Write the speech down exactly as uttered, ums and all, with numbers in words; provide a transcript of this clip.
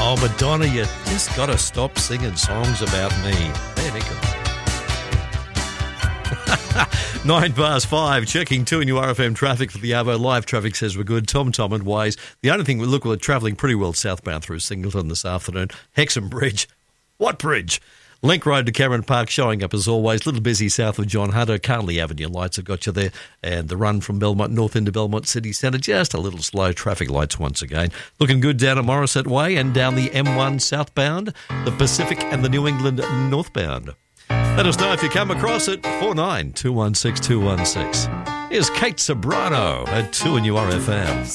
Oh, Madonna, you just got to stop singing songs about me. There, Nichols. Nine past five, checking two in your R F M traffic for the Arvo. Live traffic says we're good. Tom Tom and Waze. The only thing we look, we're travelling pretty well southbound through Singleton this afternoon. Hexham Bridge. What bridge? Link Road to Cameron Park showing up as always. Little busy south of John Hunter. Carnley Avenue lights have got you there. And the run from Belmont North into Belmont City Centre, just a little slow. Traffic lights once again. Looking good down at Morisset Way and down the M one southbound, the Pacific and the New England northbound. Let us know if you come across it. four nine two one six two one six. Here's Kate Sobrano at two in your R F M.